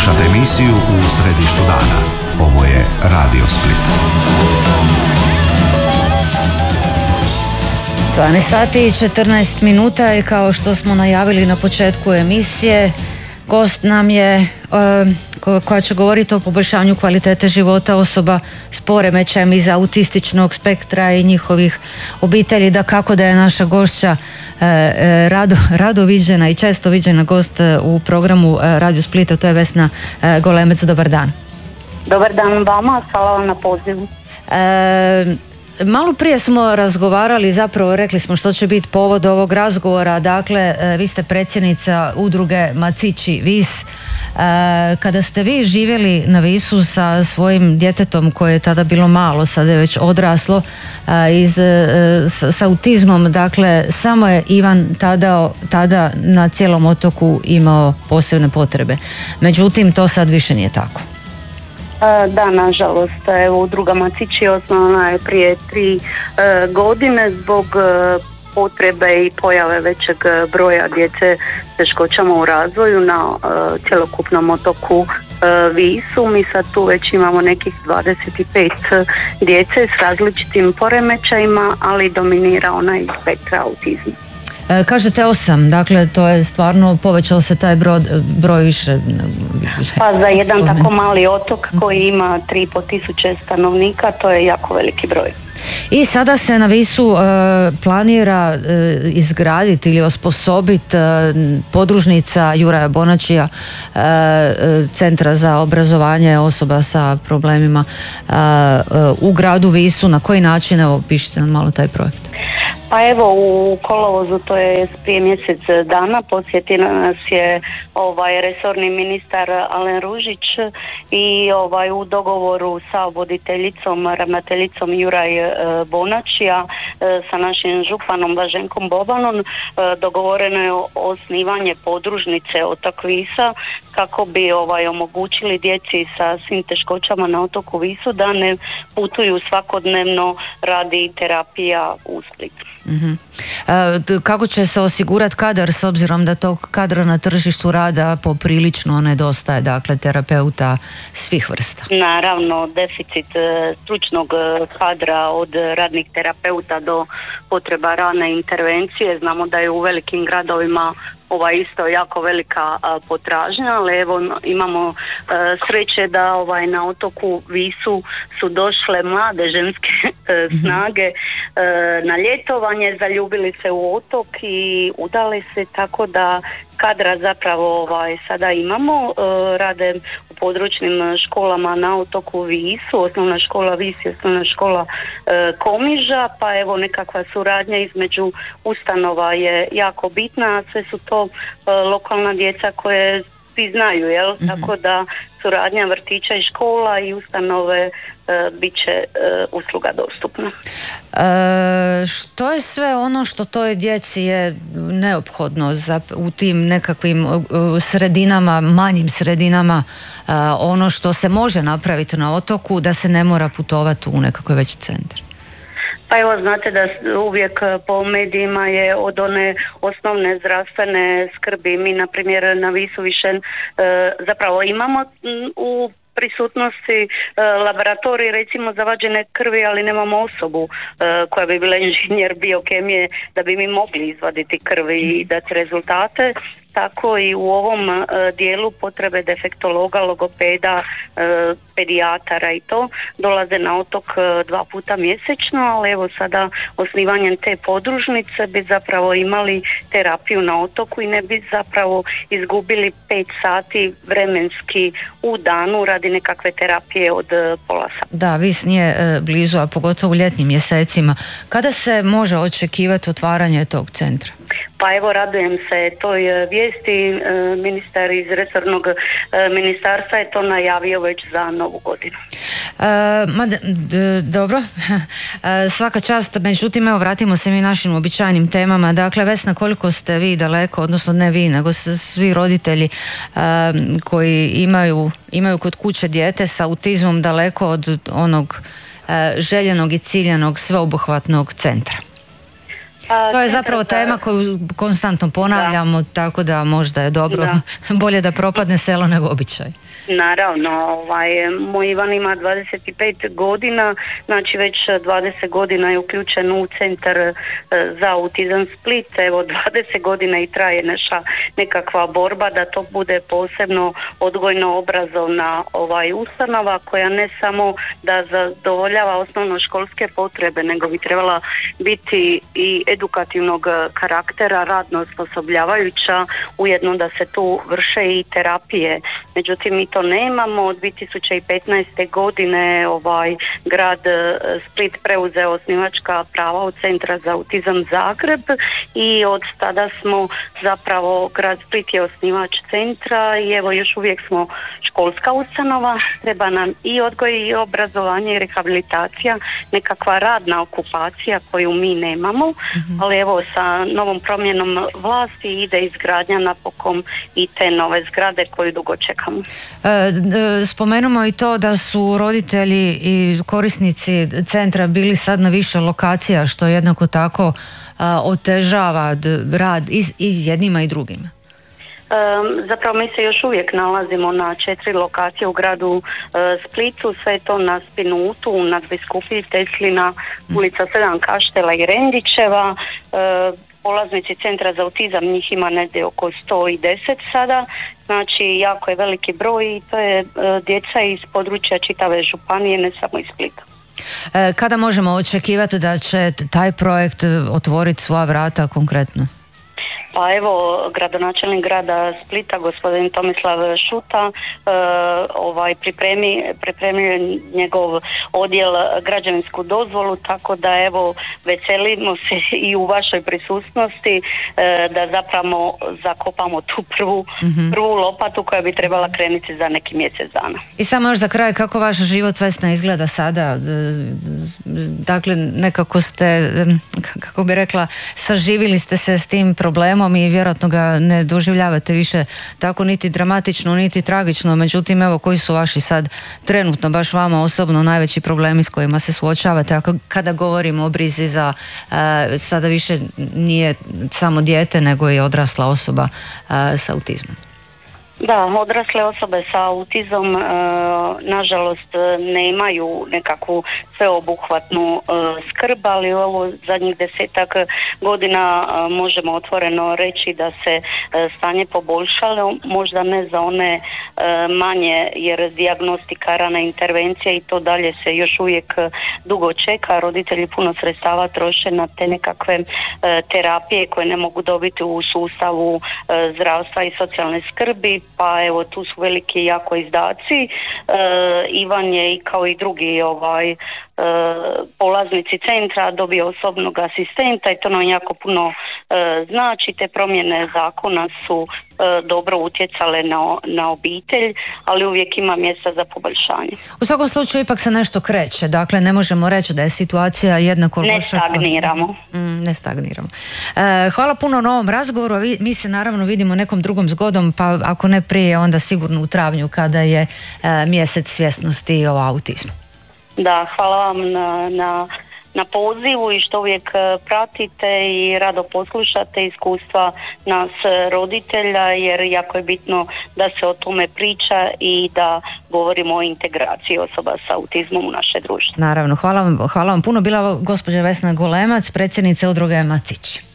Slušate emisiju U središtu dana. Ovo je Radio Split. 12 sati i 14 minuta i kao što smo najavili na početku emisije, gost nam je koja će govoriti o poboljšanju kvalitete života osoba s poremećajem iz autističnog spektra i njihovih obitelji. Da kako da je naša gošća rado viđena i često viđena gost u programu Radio Splita, to je Vesna Golemec. Dobar dan. Dobar dan vama, hvala vam na pozivu. Malo prije smo razgovarali, zapravo rekli smo što će biti povod ovog razgovora. Dakle, vi ste predsjednica udruge Macići Vis. Kada ste vi živjeli na Visu sa svojim djetetom koje je tada bilo malo, sada je već odraslo, s autizmom, dakle, samo je Ivan tada na cijelom otoku imao posebne potrebe. Međutim, to sad više nije tako. Da, nažalost, evo, udruga Macići osnovana je prije 3 godine zbog potrebe i pojave većeg broja djece s teškoćama u razvoju na cjelokupnom otoku Visu. Mi sad tu već imamo nekih 25 djece s različitim poremećajima, ali dominira onaj spektra autizma. Kažete 8, dakle to je stvarno, povećao se taj broj više. Pa za jedan tako mali otok koji ima 3.500 stanovnika, to je jako veliki broj. I sada se na Visu planira izgraditi ili osposobiti podružnica Juraja Bonačija, Centra za obrazovanje osoba sa problemima u gradu Visu. Na koji način, evo, pišite nam malo taj projekt. Pa evo, u kolovozu, to je prije mjesec dana, posjetio nas je resorni ministar Alen Ružić i u dogovoru sa voditeljicom, ravnateljicom Juraj Bonačija, sa našim županom Blaženkom Bobanom, dogovoreno je osnivanje podružnice otok Visa kako bi omogućili djeci sa svim teškoćama na otoku Visu da ne putuju svakodnevno radi terapija u Split. Mm-hmm. Kako će se osigurati kadar, s obzirom da tog kadra na tržištu rada poprilično nedostaje, dakle terapeuta svih vrsta? Naravno, deficit stručnog kadra od radnih terapeuta do potreba rane intervencije. Znamo da je u velikim gradovima isto jako velika potražnja, ali evo imamo sreće da na otoku Visu su došle mlade ženske snage na ljetovanje, zaljubili se u otok i udale se, tako da kadra zapravo sada imamo. Rade u područnim školama na otoku Visu, osnovna škola Vis i osnovna škola Komiža, pa evo nekakva suradnja između ustanova je jako bitna, a sve su to lokalna djeca koje svi znaju, jel? Mm-hmm. Tako da suradnja vrtića i škola i ustanove bit će usluga dostupna. Što je sve ono što toj djeci je neophodno u tim nekakvim sredinama, manjim sredinama, ono što se može napraviti na otoku da se ne mora putovati u nekakve veći centar? Pa evo, znate da uvijek po medijima je od one osnovne zdravstvene skrbi. Mi, na primjer, na Visu više zapravo imamo u prisutnosti laboratorij, recimo za vađenje krvi, ali nemamo osobu koja bi bila inženjer biokemije da bi mi mogli izvaditi krvi i dati rezultate. Tako i u ovom dijelu potrebe defektologa, logopeda, pedijatara i to dolaze na otok 2 puta mjesečno, ali evo sada osnivanjem te podružnice bi zapravo imali terapiju na otoku i ne bi zapravo izgubili 5 sati vremenski u danu radi nekakve terapije od pola sata. Da, Vis nije blizu, a pogotovo u ljetnim mjesecima. Kada se može očekivati otvaranje tog centra? Pa evo, radujem se toj vijesti. Ministar iz resornog ministarstva je to najavio već za Novu godinu. Dobro, svaka čast. Međutim, evo, vratimo se mi našim običajnim temama. Dakle, Vesna, koliko ste vi daleko, odnosno ne vi, nego svi roditelji koji imaju kod kuće dijete sa autizmom daleko od onog željenog i ciljanog sveobuhvatnog centra? To je zapravo tema koju konstantno ponavljamo, tako da možda je dobro, bolje da propadne selo nego običaj. Naravno, moj Ivan ima 25 godina, znači već 20 godina je uključen u centar za autizam Split. Evo 20 godina i traje naša nekakva borba da to bude posebno odgojno-obrazovna ustanova koja ne samo da zadovoljava osnovnoškolske potrebe, nego bi trebala biti i edukativnog karaktera, radno osposobljavajuća, ujedno da se tu vrše i terapije. Međutim, mi to nemamo. Od 2015. godine grad Split preuzeo osnivačka prava od Centra za autizam Zagreb i od tada smo zapravo, grad Split je osnivač centra i evo još uvijek smo školska ustanova. Treba nam i odgoj i obrazovanje i rehabilitacija, nekakva radna okupacija koju mi nemamo, ali evo sa novom promjenom vlasti ide izgradnja napokon i te nove zgrade koju dugo čekamo. Spomenemo i to da su roditelji i korisnici centra bili sad na više lokacija, što jednako tako otežava rad i jednima i drugima. Zapravo mi se još uvijek nalazimo na 4 lokacije u gradu Splitu, sve to na Spinutu, Nadbiskupiji, Teslina, ulica 7 Kaštela i Rendićeva. Polaznici Centra za autizam, njih ima negdje oko 110 sada, znači jako je veliki broj i to je djeca iz područja čitave županije, ne samo iz Splita. Kada možemo očekivati da će taj projekt otvoriti svoja vrata konkretno? Pa evo, gradonačelnik grada Splita, gospodin Tomislav Šuta, pripremio njegov odjel građevinsku dozvolu, tako da evo veselimo se i u vašoj prisutnosti da zapravo zakopamo tu prvu lopatu koja bi trebala krenuti za neki mjesec dana. I samo još za kraj, kako vaš život, Vesna, izgleda sada? Dakle, nekako ste, kako bi rekla, saživili ste se s tim problemom i vjerojatno ga ne doživljavate više tako niti dramatično, niti tragično. Međutim, evo, koji su vaši sad trenutno, baš vama osobno, najveći problemi s kojima se suočavate? Kada govorimo o brizi za, sada više nije samo dijete, nego i odrasla osoba s autizmom. Da, odrasle osobe sa autizmom nažalost nemaju nekakvu sveobuhvatnu skrb, ali ovo zadnjih 10-ak godina možemo otvoreno reći da se stanje poboljšalo, možda ne za one manje, jer dijagnostika, rana intervencija i to dalje se još uvijek dugo čeka. Roditelji puno sredstava troše na te nekakve terapije koje ne mogu dobiti u sustavu zdravstva i socijalne skrbi, pa evo tu su veliki jako izdaci. Ivan je i kao i drugi polaznici centra dobio osobnog asistenta i to nam jako puno znači. Te promjene zakona su dobro utjecale na obitelj, ali uvijek ima mjesta za poboljšanje. U svakom slučaju ipak se nešto kreće, dakle ne možemo reći da je situacija jednako loša. Ne stagniramo. Ne stagniramo. Hvala puno na ovom razgovoru, mi se naravno vidimo nekom drugom zgodom, pa ako ne prije, onda sigurno u travnju kada je mjesec svjesnosti o autizmu. Da, hvala vam na pozivu i što uvijek pratite i rado poslušate iskustva nas roditelja, jer jako je bitno da se o tome priča i da govorimo o integraciji osoba sa autizmom u naše društvo. Naravno, hvala vam puno. Bila gospođa Vesna Golemac, predsjednica udruge Macić.